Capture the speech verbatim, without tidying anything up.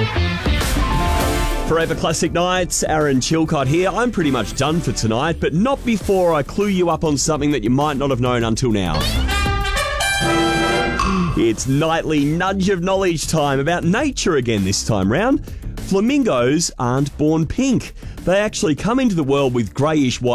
Forever Classic Nights, Aaron Chilcott here. I'm pretty much done for tonight, but not before I clue you up on something that you might not have known until now. It's nightly nudge of knowledge time about nature again this time round. Flamingos aren't born pink. They actually come into the world with greyish white